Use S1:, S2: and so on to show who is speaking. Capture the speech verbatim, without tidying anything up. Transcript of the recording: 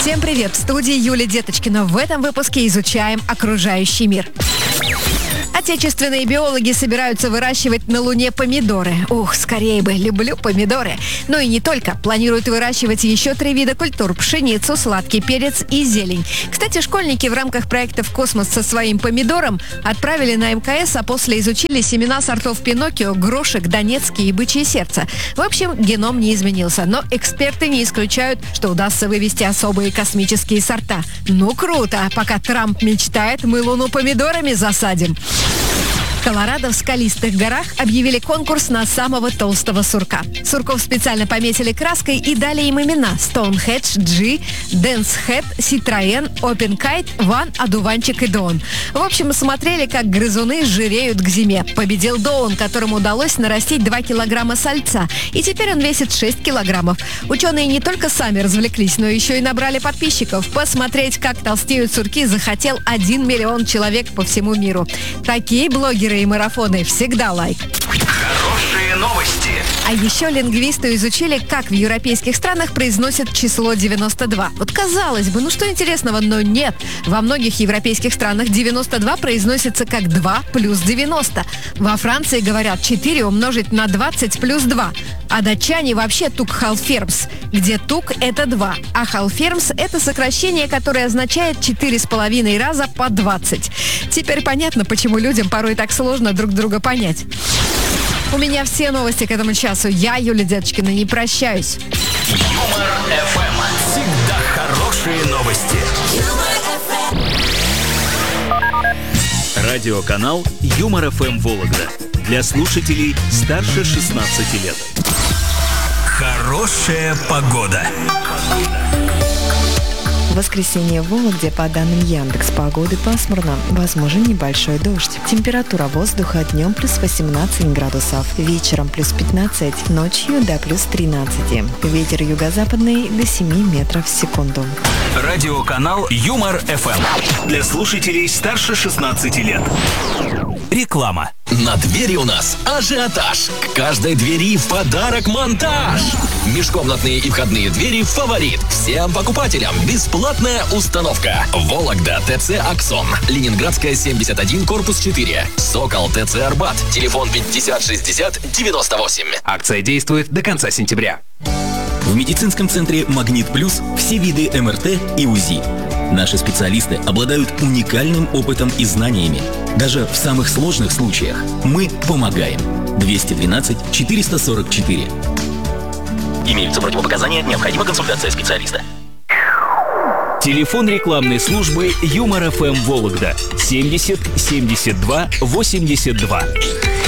S1: Всем привет! В студии Юлия Деточкина. В этом выпуске изучаем окружающий мир. Отечественные биологи собираются выращивать на Луне помидоры. Ух, скорее бы, люблю помидоры. Но и не только. Планируют выращивать еще три вида культур: пшеницу, сладкий перец и зелень. Кстати, школьники в рамках проекта «В космос со своим помидором» отправили на эм ка эс, а после изучили семена сортов Пиноккио, Грошек, Донецкий и Бычье сердце. В общем, геном не изменился, но эксперты не исключают, что удастся вывести особые космические сорта. Ну круто! Пока Трамп мечтает, мы Луну помидорами засадим. В Колорадо в скалистых горах объявили конкурс на самого толстого сурка. Сурков специально пометили краской и дали им имена: Стоунхедж, Джи, Дэнсхед, Ситроен, Опенкайт, Ван, Одуванчик и Доун. В общем, смотрели, как грызуны жиреют к зиме. Победил Доун, которому удалось нарастить два килограмма сальца. И теперь он весит шесть килограммов. Ученые не только сами развлеклись, но еще и набрали подписчиков. Посмотреть, как толстеют сурки, захотел один миллион человек по всему миру. Такие блогеры и марафоны всегда лайк.
S2: Хорошие новости.
S1: А еще лингвисты изучили, как в европейских странах произносят число девяносто два. Вот казалось бы, ну что интересного, но нет. Во многих европейских странах девяносто два произносится как два плюс девяносто. Во Франции говорят четыре умножить на двадцать плюс два. А датчане вообще тук-халфермс, где тук – это два, а халфермс – это сокращение, которое означает четыре с половиной раза по двадцать. Теперь понятно, почему людям порой так сложно друг друга понять. У меня все новости к этому часу. Я, Юлия Деточкина, не прощаюсь.
S2: Юмор эф эм. Всегда хорошие новости.
S3: Радиоканал Юмор эф эм Вологда. Для слушателей старше шестнадцати лет.
S2: Хорошая погода.
S4: В воскресенье в Вологде, по данным Яндекс.Погоды, пасмурно, возможен небольшой дождь. Температура воздуха днем плюс восемнадцать градусов, вечером плюс пятнадцать, ночью до плюс тринадцать. Ветер юго-западный до семи метров в секунду.
S2: Радиоканал Юмор эф эм. Для слушателей старше шестнадцати лет. Реклама.
S5: На двери у нас ажиотаж. К каждой двери в подарок монтаж. Межкомнатные и входные двери «Фаворит». Всем покупателям бесплатная установка. Вологда, ТЦ «Аксон». Ленинградская, семьдесят один, корпус четыре. Сокол, ТЦ «Арбат». Телефон пятьдесят шестьдесят девяносто восемь.
S6: Акция действует до конца сентября.
S7: В медицинском центре «Магнит Плюс» все виды эм эр тэ и УЗИ. Наши специалисты обладают уникальным опытом и знаниями. Даже в самых сложных случаях мы помогаем. двести двенадцать четыреста сорок четыре.
S5: Имеются противопоказания, необходима консультация специалиста.
S3: Телефон рекламной службы Юмор эф эм Вологда семьдесят семьдесят два восемьдесят два.